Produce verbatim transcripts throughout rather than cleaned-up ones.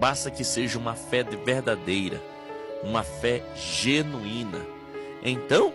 basta que seja uma fé verdadeira, uma fé genuína. Então,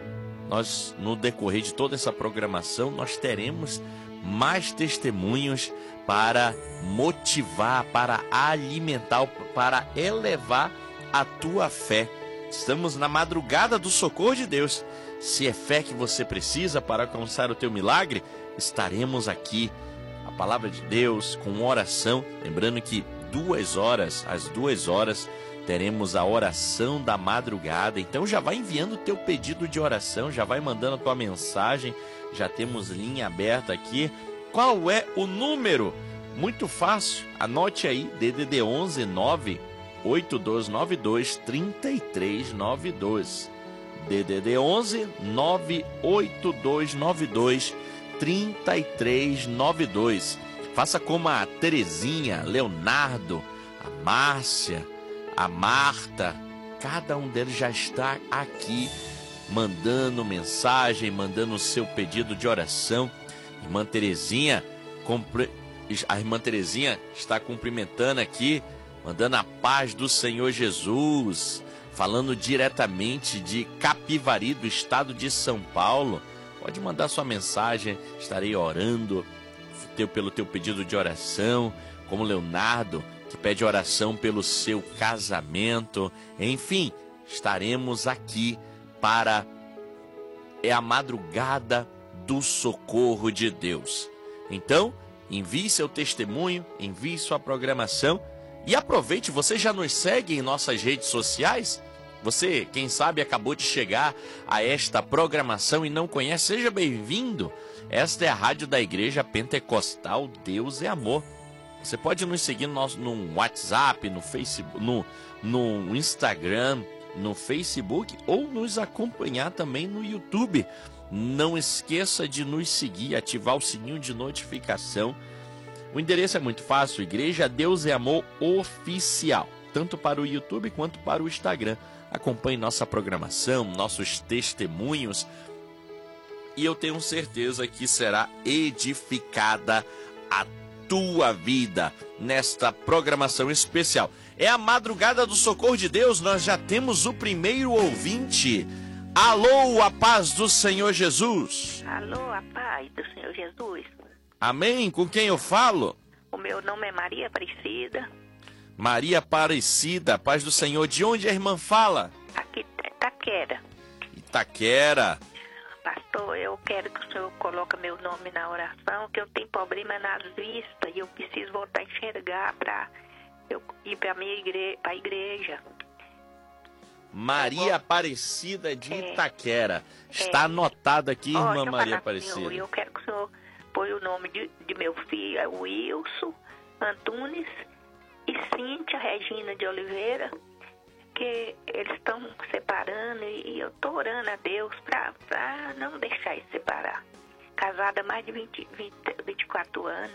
nós, no decorrer de toda essa programação, nós teremos mais testemunhos para motivar, para alimentar, para elevar a tua fé. Estamos na madrugada do socorro de Deus. Se é fé que você precisa para alcançar o teu milagre, estaremos aqui. A palavra de Deus, com oração. Lembrando que duas horas, às duas horas, teremos a oração da madrugada. Então já vai enviando o teu pedido de oração, já vai mandando a tua mensagem. Já temos linha aberta aqui. Qual é o número? Muito fácil. Anote aí, D D D onze nove oito dois nove dois três três nove dois. D D D onze nove oito dois nove dois três três nove dois. Faça como a Terezinha, Leonardo, a Márcia, a Marta. Cada um deles já está aqui mandando mensagem, mandando o seu pedido de oração. Irmã Terezinha, compre... a irmã Terezinha está cumprimentando aqui, mandando a paz do Senhor Jesus, falando diretamente de Capivari, do estado de São Paulo. Pode mandar sua mensagem, estarei orando pelo teu pedido de oração, como Leonardo, que pede oração pelo seu casamento. Enfim, estaremos aqui para é a madrugada do socorro de Deus. Então, envie seu testemunho, envie sua programação e aproveite. Você já nos segue em nossas redes sociais? Você, quem sabe, acabou de chegar a esta programação e não conhece, seja bem-vindo. Esta é a rádio da Igreja Pentecostal Deus é Amor. Você pode nos seguir no, nosso, no WhatsApp, no Facebook, no, no Instagram, no Facebook ou nos acompanhar também no YouTube. Não esqueça de nos seguir, ativar o sininho de notificação. O endereço é muito fácil, Igreja Deus é Amor Oficial, tanto para o YouTube quanto para o Instagram. Acompanhe nossa programação, nossos testemunhos, e eu tenho certeza que será edificada a tua vida nesta programação especial. É a madrugada do socorro de Deus. Nós já temos o primeiro ouvinte. Alô, a paz do Senhor Jesus. Alô, a paz do Senhor Jesus. Amém. Com quem eu falo? O meu nome é Maria Aparecida. Maria Aparecida, paz do Senhor. De onde a irmã fala? Aqui, Itaquera. Itaquera. Pastor, eu quero que o senhor coloque meu nome na oração, que eu tenho problema nas vistas e eu preciso voltar a enxergar para eu ir para minha igre... a igreja. Maria vou... Aparecida de é, Itaquera. Está é. anotado aqui, oh, irmã Maria Aparecida. Senhor, eu quero que o senhor põe o nome de, de meu filho, é Wilson Antunes e Cíntia Regina de Oliveira, que eles estão separando e eu estou orando a Deus para não deixar eles separar. Casada há mais de vinte, vinte, vinte e quatro anos.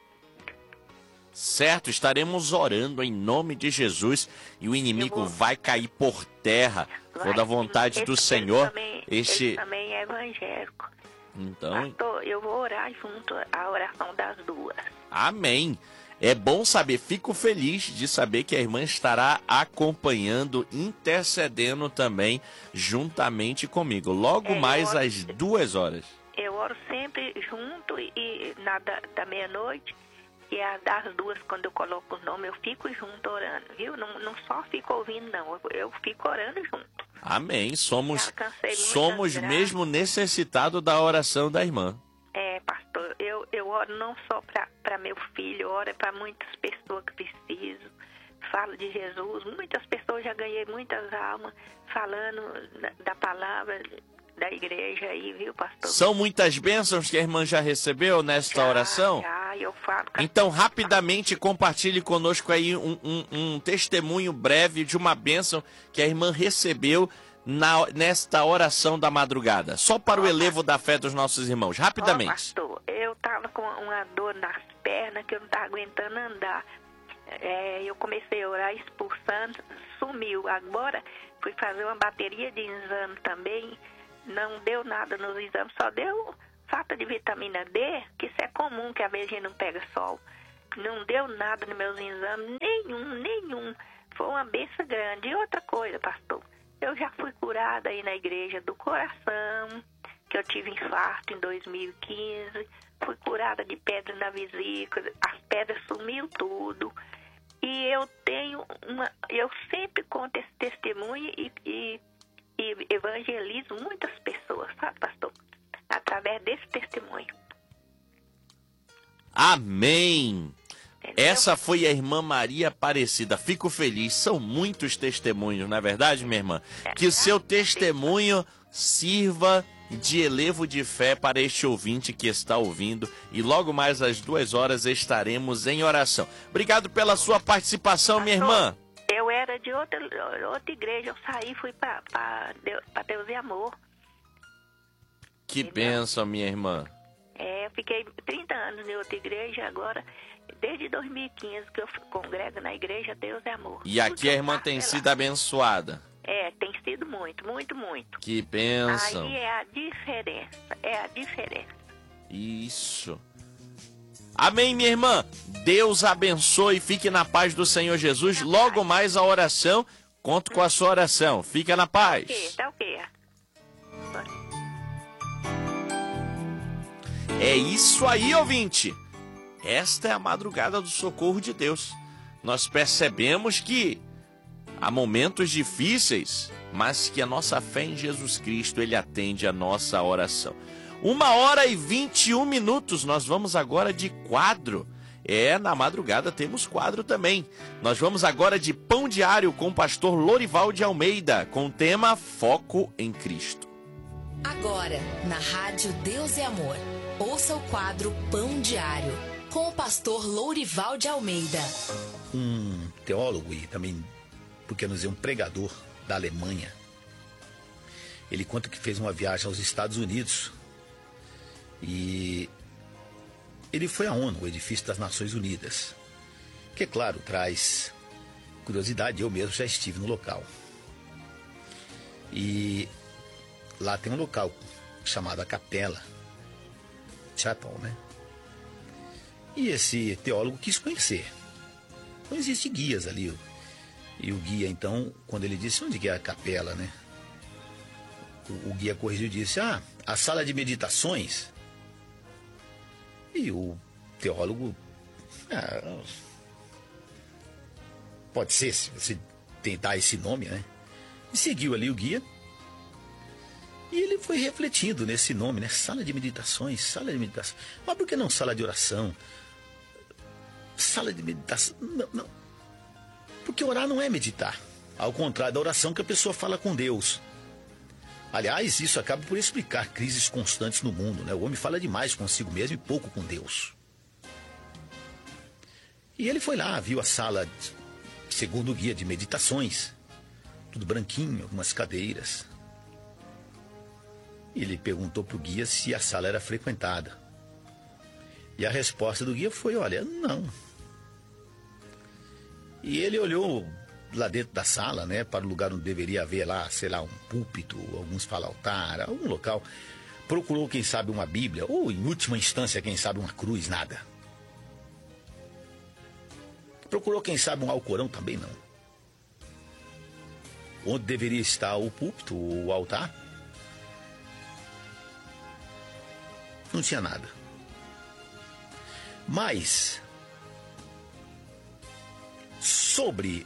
Certo, estaremos orando em nome de Jesus e o inimigo vou... vai cair por terra. Vai, Toda a vontade ele, do Senhor. Ele também, este... ele também é evangélico. Então, Pastor, eu vou orar junto à oração das duas. Amém. É bom saber, fico feliz de saber que a irmã estará acompanhando, intercedendo também, juntamente comigo, logo é, mais oro, às duas horas. Eu oro sempre junto e na da, da meia-noite e a das duas, quando eu coloco o nome, eu fico junto orando, viu? Não, não só fico ouvindo, não, eu, eu fico orando junto. Amém, somos, somos mesmo necessitados da oração da irmã. É, pastor, eu, eu oro não só para meu filho, eu oro para muitas pessoas que precisam. Falo de Jesus, muitas pessoas, já ganhei muitas almas falando da, da palavra da igreja aí, viu, pastor? São muitas bênçãos que a irmã já recebeu nesta já, oração? Já, eu falo. Então, rapidamente, compartilhe conosco aí um, um, um testemunho breve de uma bênção que a irmã recebeu Na, nesta oração da madrugada, só para o elevo da fé dos nossos irmãos, rapidamente. Oh, pastor, eu estava com uma dor nas pernas que eu não estava aguentando andar. É, eu comecei a orar expulsando, sumiu. Agora fui fazer uma bateria de exame também, não deu nada nos exames, só deu falta de vitamina D, que isso é comum, que às vezes a gente não pega sol. não deu nada nos meus exames, nenhum, nenhum. Foi uma benção grande. E outra coisa, pastor, eu já fui curada aí na igreja do coração, que eu tive infarto em dois mil e quinze, fui curada de pedra na vesícula, as pedras sumiu tudo. E eu tenho uma, eu sempre conto esse testemunho e, e, e evangelizo muitas pessoas, sabe, pastor? Através desse testemunho. Amém! Entendeu? Essa foi a irmã Maria Aparecida. Fico feliz. São muitos testemunhos, não é verdade, minha irmã? Que o seu testemunho sirva de elevo de fé para este ouvinte que está ouvindo. E logo mais às duas horas estaremos em oração. Obrigado pela sua participação, minha irmã. Eu era de outra, outra igreja. Eu saí e fui para Deus e Amor. Que bênção, minha irmã. É, eu fiquei trinta anos em outra igreja, agora, desde dois mil e quinze que eu congrego na igreja Deus é Amor. E aqui a irmã tem sido abençoada. É, tem sido muito, muito, muito. Que bênção. Aí é a diferença, é a diferença. Isso. Amém, minha irmã. Deus abençoe, fique na paz do Senhor Jesus. Logo mais a oração, conto com a sua oração. Fica na paz. Tá o quê? É isso aí, ouvinte. Esta é a madrugada do socorro de Deus. Nós percebemos que há momentos difíceis, mas que a nossa fé em Jesus Cristo, Ele atende a nossa oração. Uma hora e vinte e um minutos, nós vamos agora de quadro. É, na madrugada temos quadro também. Nós vamos agora de Pão Diário com o pastor Lorival de Almeida, com o tema Foco em Cristo. Agora, na rádio Deus é Amor, ouça o quadro Pão Diário, com o pastor Lourival de Almeida. Um teólogo e também, por que não dizer, um pregador da Alemanha. Ele conta que fez uma viagem aos Estados Unidos e ele foi à ONU, o Edifício das Nações Unidas, que, é claro, traz curiosidade. Eu mesmo já estive no local. E lá tem um local chamado a Capela Chapel, né? E esse teólogo quis conhecer. Não existe guias ali. E o guia, então, quando ele disse onde que é a capela, né? O, o guia corrigiu e disse, ah, a sala de meditações. E o teólogo, ah, pode ser, se você tentar esse nome, né? E seguiu ali o guia. E ele foi refletindo nesse nome, né? Sala de meditações, sala de meditação. Mas por que não sala de oração? Sala de meditação. Não, não. Porque orar não é meditar. Ao contrário da oração que a pessoa fala com Deus. Aliás, isso acaba por explicar crises constantes no mundo, né? O homem fala demais consigo mesmo e pouco com Deus. E ele foi lá, viu a sala, segundo o guia, de meditações. Tudo branquinho, algumas cadeiras. E ele perguntou para o guia se a sala era frequentada. E a resposta do guia foi, olha, não. E ele olhou lá dentro da sala, né, para o lugar onde deveria haver lá, sei lá, um púlpito, alguns falam altar, algum local. Procurou, quem sabe, uma Bíblia, ou em última instância, quem sabe, uma cruz, nada. Procurou, quem sabe, um Alcorão, também não. Onde deveria estar o púlpito, o altar, não tinha nada. Mas sobre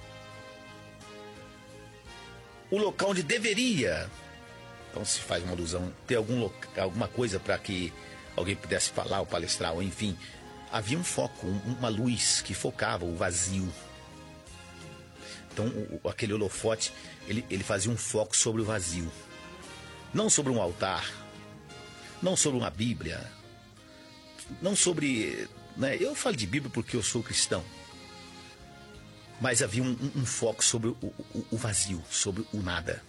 o local onde deveria, então se faz uma alusão, ter algum loca, alguma coisa para que alguém pudesse falar ou palestrar, ou enfim, havia um foco, um, uma luz que focava o vazio. Então o, aquele holofote, ele, ele fazia um foco sobre o vazio, não sobre um altar, não sobre uma Bíblia, não sobre, né, eu falo de Bíblia porque eu sou cristão, mas havia um, um, um foco sobre o, o, o vazio, sobre o nada.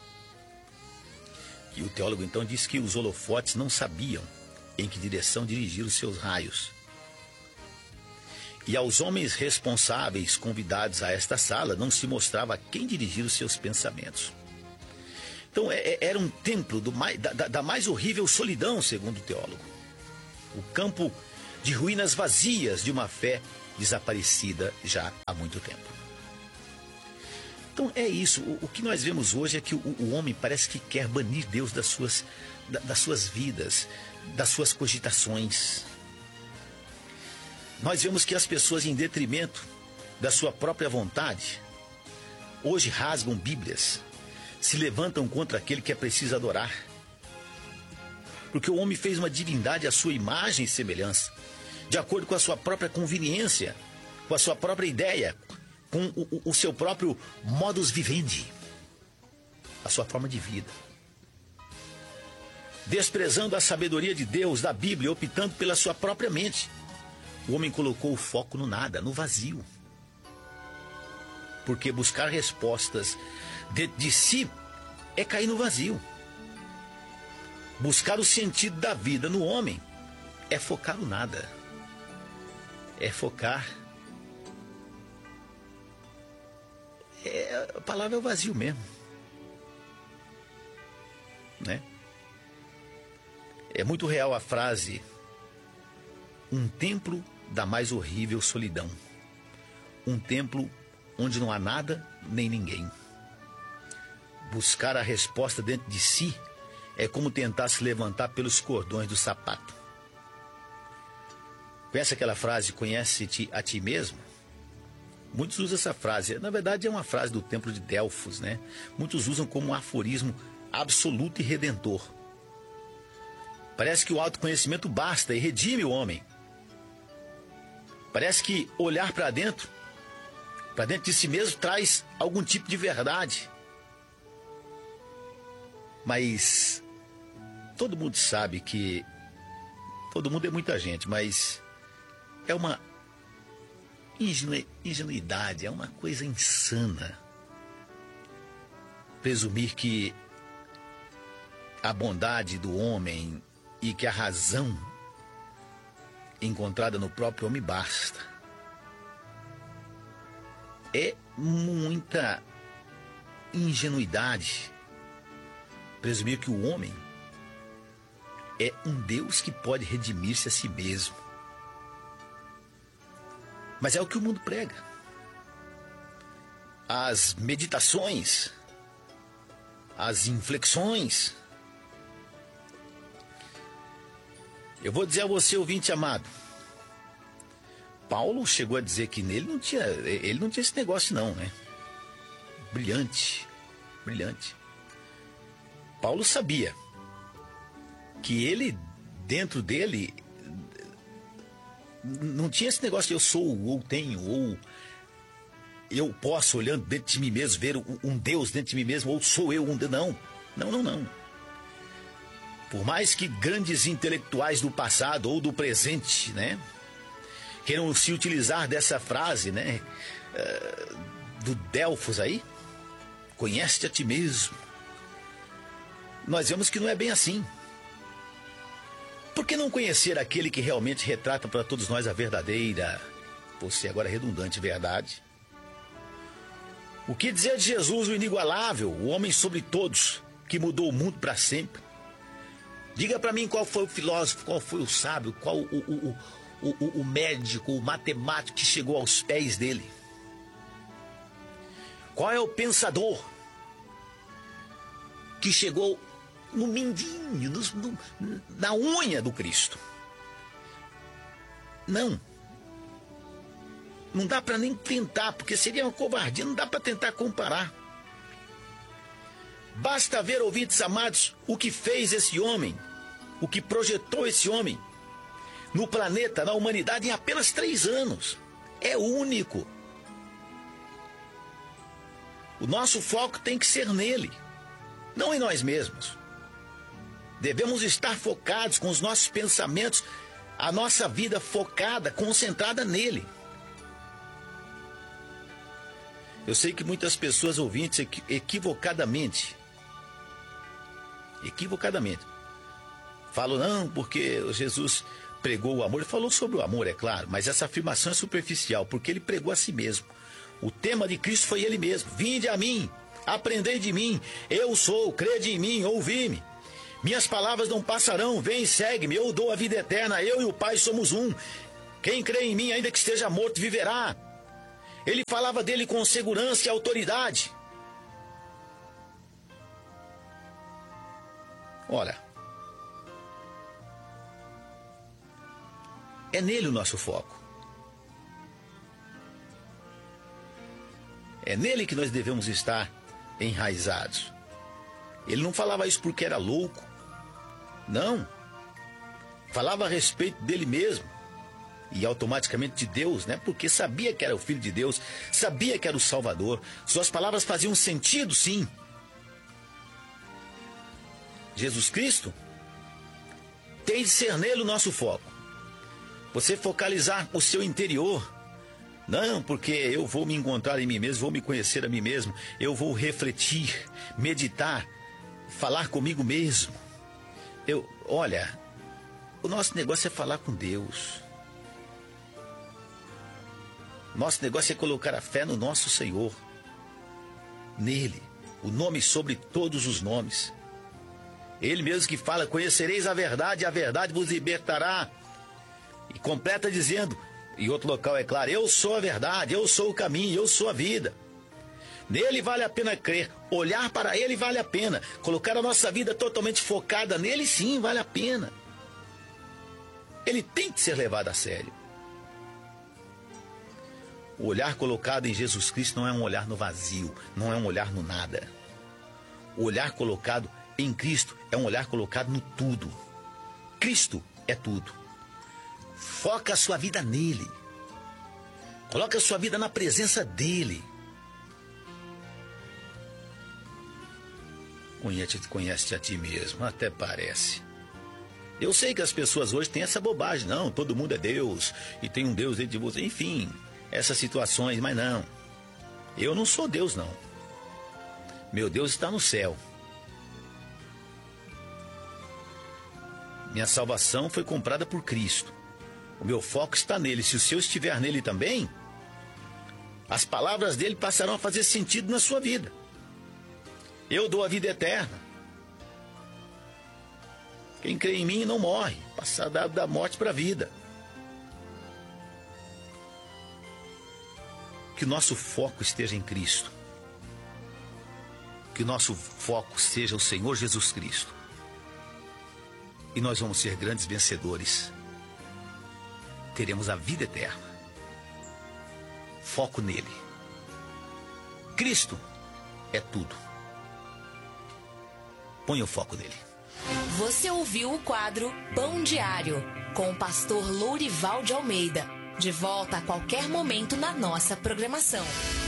E o teólogo então disse que os holofotes não sabiam em que direção dirigir os seus raios. E aos homens responsáveis convidados a esta sala não se mostrava a quem dirigir os seus pensamentos. Então é, era um templo do mais, da, da mais horrível solidão, segundo o teólogo. O campo de ruínas vazias de uma fé desaparecida já há muito tempo. Então é isso, o, o que nós vemos hoje é que o, o homem parece que quer banir Deus das suas, da, das suas vidas, das suas cogitações. Nós vemos que as pessoas, em detrimento da sua própria vontade, hoje rasgam Bíblias, se levantam contra aquele que é preciso adorar. Porque o homem fez uma divindade à sua imagem e semelhança, de acordo com a sua própria conveniência, com a sua própria ideia, com o, o seu próprio modus vivendi, a sua forma de vida. Desprezando a sabedoria de Deus, da Bíblia, optando pela sua própria mente, o homem colocou o foco no nada, no vazio. Porque buscar respostas de, de si é cair no vazio. Buscar o sentido da vida no homem é focar no nada. É focar... É, a palavra é o vazio mesmo. Né? É muito real a frase: um templo da mais horrível solidão. Um templo onde não há nada nem ninguém. Buscar a resposta dentro de si é como tentar se levantar pelos cordões do sapato. Conhece aquela frase, conhece-te a ti mesmo? Muitos usam essa frase. Na verdade é uma frase do templo de Delfos, né? Muitos usam como um aforismo absoluto e redentor. Parece que o autoconhecimento basta e redime o homem. Parece que olhar para dentro, para dentro de si mesmo, traz algum tipo de verdade. Mas todo mundo sabe que... Todo mundo é muita gente, mas é uma ingenu... ingenuidade, é uma coisa insana presumir que a bondade do homem e que a razão encontrada no próprio homem basta. É muita ingenuidade presumir que o homem é um Deus que pode redimir-se a si mesmo. Mas é o que o mundo prega. As meditações, as inflexões. Eu vou dizer a você, ouvinte amado, Paulo chegou a dizer que nele não tinha, ele não tinha esse negócio não, né? Brilhante, brilhante. Paulo sabia que ele, dentro dele, não tinha esse negócio de eu sou, ou tenho, ou eu posso, olhando dentro de mim mesmo, ver um Deus dentro de mim mesmo, ou sou eu um Deus. Não, não, não, não. Por mais que grandes intelectuais do passado ou do presente, né, queiram se utilizar dessa frase, né, uh, do Delfos aí, conhece-te a ti mesmo, nós vemos que não é bem assim. Por que não conhecer aquele que realmente retrata para todos nós a verdadeira, você agora redundante, verdade? O que dizer de Jesus, o inigualável, o homem sobre todos, que mudou o mundo para sempre? Diga para mim qual foi o filósofo, qual foi o sábio, qual o, o, o, o, o médico, o matemático que chegou aos pés dele. Qual é o pensador que chegou no mindinho, no, no, na unha do Cristo? Não. Não dá para nem tentar, porque seria uma covardia, não dá para tentar comparar. Basta ver, ouvintes amados, o que fez esse homem, o que projetou esse homem no planeta, na humanidade, em apenas três anos. É único. O nosso foco tem que ser nele, não em nós mesmos. Devemos estar focados com os nossos pensamentos, a nossa vida focada, concentrada nele. Eu sei que muitas pessoas, ouvintes, equivocadamente, equivocadamente, falam, não, porque Jesus pregou o amor. Ele falou sobre o amor, é claro, mas essa afirmação é superficial, porque ele pregou a si mesmo. O tema de Cristo foi ele mesmo. Vinde a mim, aprendei de mim, eu sou, crede em mim, ouvi-me. Minhas palavras não passarão. Vem, segue-me. Eu dou a vida eterna. Eu e o Pai somos um. Quem crê em mim, ainda que esteja morto, viverá. Ele falava dele com segurança e autoridade. Ora, é nele o nosso foco. É nele que nós devemos estar enraizados. Ele não falava isso porque era louco. Não. Falava a respeito dele mesmo. E automaticamente de Deus, né? Porque sabia que era o Filho de Deus, sabia que era o Salvador. Suas palavras faziam sentido, sim. Jesus Cristo tem de ser nele o nosso foco. Você focalizar o seu interior. Não, porque eu vou me encontrar em mim mesmo, vou me conhecer a mim mesmo. Eu vou refletir, meditar, falar comigo mesmo. Eu, olha, o nosso negócio é falar com Deus. Nosso negócio é colocar a fé no nosso Senhor. Nele, o nome sobre todos os nomes. Ele mesmo que fala, conhecereis a verdade, e a verdade vos libertará. E completa dizendo, em outro local é claro, eu sou a verdade, eu sou o caminho, eu sou a vida. Nele vale a pena crer, olhar para ele vale a pena. Colocar a nossa vida totalmente focada nele, sim, vale a pena. Ele tem que ser levado a sério. O olhar colocado em Jesus Cristo não é um olhar no vazio, não é um olhar no nada. O olhar colocado em Cristo é um olhar colocado no tudo. Cristo é tudo. Foca a sua vida nele. Coloca a sua vida na presença dele. Conhece-te, conhece-te a ti mesmo, até parece. Eu sei que as pessoas hoje têm essa bobagem. Não, todo mundo é Deus e tem um Deus dentro de você. Enfim, essas situações, mas não. Eu não sou Deus, não. Meu Deus está no céu. Minha salvação foi comprada por Cristo. O meu foco está nele. Se o seu estiver nele também, as palavras dele passarão a fazer sentido na sua vida. Eu dou a vida eterna. Quem crê em mim não morre, passa da morte para a vida. Que o nosso foco esteja em Cristo. Que o nosso foco seja o Senhor Jesus Cristo. E nós vamos ser grandes vencedores. Teremos a vida eterna. Foco nele. Cristo é tudo. Ponha o foco nele. Você ouviu o quadro Pão Diário, com o pastor Lourival de Almeida. De volta a qualquer momento na nossa programação.